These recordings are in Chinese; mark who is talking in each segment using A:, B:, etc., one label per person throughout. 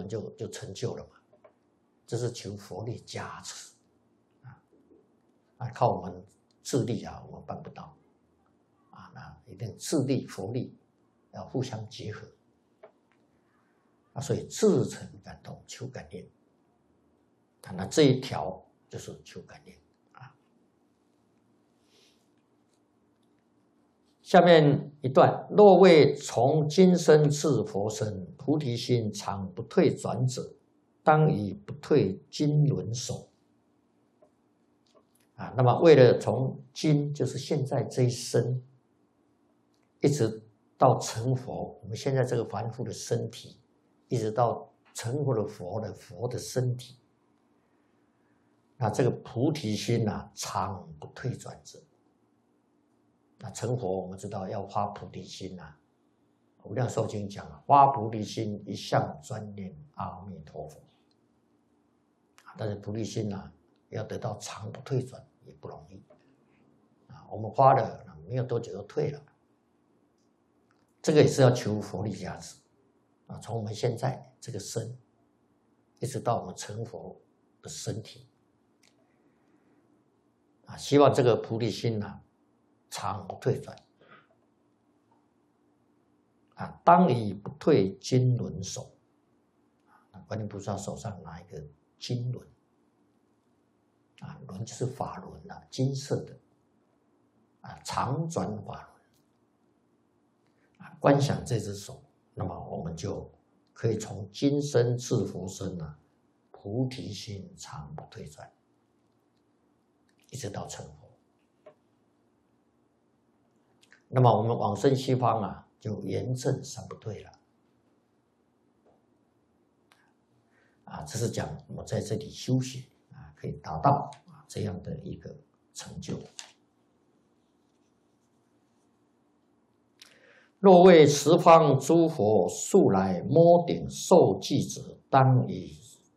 A: 就成就了嘛。这是求佛力加持靠我们自力我们办不到那一定自力佛力要互相结合所以至诚感动求感应那这一条就是求感应下面一段，若为从今生至佛身，菩提心常不退转者，当以不退经轮手那么为了从今就是现在这一生，一直到成佛，我们现在这个凡夫的身体，一直到成佛的佛的身体，那这个菩提心常不退转者。那成佛我们知道要发菩提心无量寿经讲发菩提心一向专念阿弥陀佛但是菩提心要得到常不退转也不容易我们发了没有多久就退了，这个也是要求佛力加持从我们现在这个身一直到我们成佛的身体希望这个菩提心常不退转当以不退经轮手观音菩萨手上拿一个经轮轮就是法轮金色的常转法轮观想这只手，那么我们就可以从今生至佛身菩提心常不退转一直到成佛。那么我们往生西方就严正三不退了这是讲我在这里修学可以达到这样的一个成就。若为十方诸佛速来摸顶受记者，当以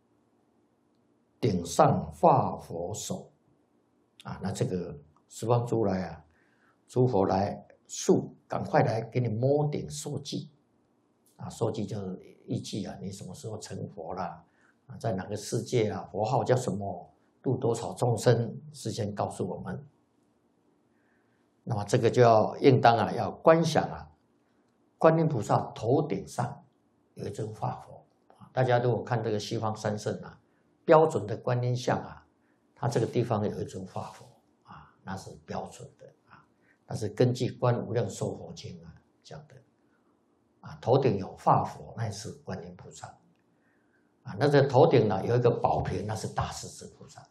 A: 顶上化佛手那这个十方诸来诸佛来赶快来给你摸顶受记受记就是预计你什么时候成佛啦在哪个世界佛号叫什么，度多少众生，事先告诉我们。那么这个就要应当要观想观音菩萨头顶上有一尊化佛大家如果看这个西方三圣标准的观音像它这个地方有一尊化佛那是标准的那是根据《观无量寿佛经》讲的头顶有化佛，那是观音菩萨那这头顶有一个宝瓶，那是大势至菩萨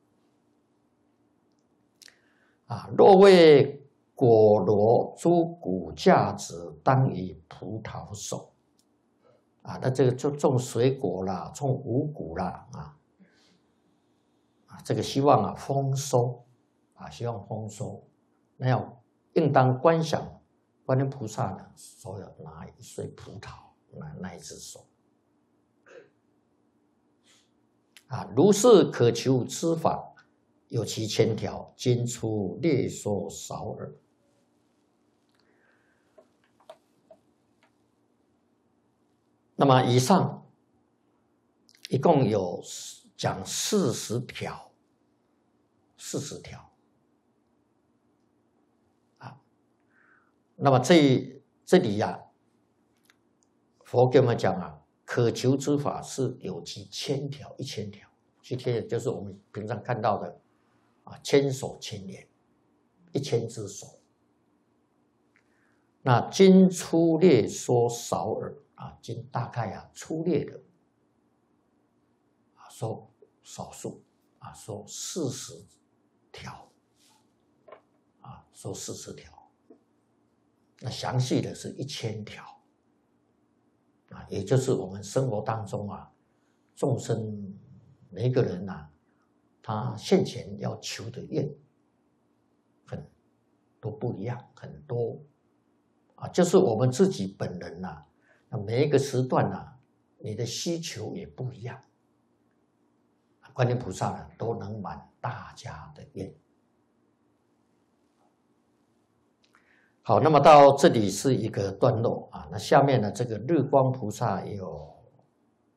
A: 若为果罗诸谷价值，当以葡萄手那这个就种水果啦，种五谷啦这个希望丰收希望丰收，那要应当观想观音菩萨手有拿一穗葡萄那一只手如是可求之法，有其千条，今出略说少耳。那么以上一共有讲40条，40条那么这里佛给我们讲可求之法是有其千条，1000条，去贴就是我们平常看到的千手千眼，1000只手。那今粗略说少耳今大概粗略的说少数说40条说40条。那详细的是1000条也就是我们生活当中众生每一个人他现前要求的愿都不一样，很多就是我们自己本人每一个时段你的需求也不一样，观音菩萨都能满大家的愿。好，那么到这里是一个段落那下面呢，这个日光菩萨也有